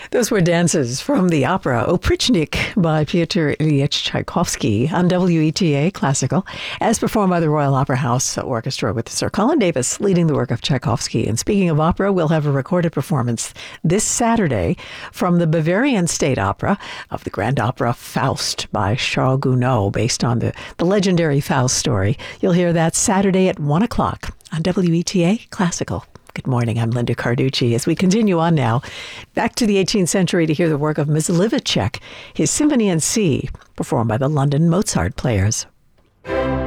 Those were dances from the opera Oprichnik by Pyotr Ilyich Tchaikovsky on WETA Classical, as performed by the Royal Opera House Orchestra with Sir Colin Davis leading the work of Tchaikovsky. And speaking of opera, we'll have a recorded performance this Saturday from the Bavarian State Opera of the grand opera Faust by Charles Gounod, based on the legendary Faust story. You'll hear that Saturday at 1 o'clock on WETA Classical. Good morning, I'm Linda Carducci. As we continue on now, back to the 18th century to hear the work of Myslivacek, his Symphony in C, performed by the London Mozart Players.